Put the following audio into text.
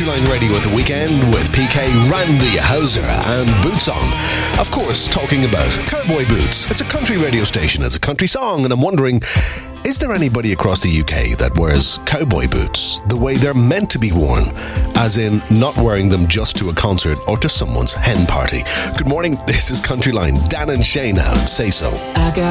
Country Line Radio at the weekend with PK, Randy Houser and Boots On. Of course, talking about cowboy boots. It's a country radio station, it's a country song, and I'm wondering, is there anybody across the UK that wears cowboy boots the way they're meant to be worn? As in, not wearing them just to a concert or to someone's hen party. Good morning, this is Country Line. Dan and Shay now, say so. I got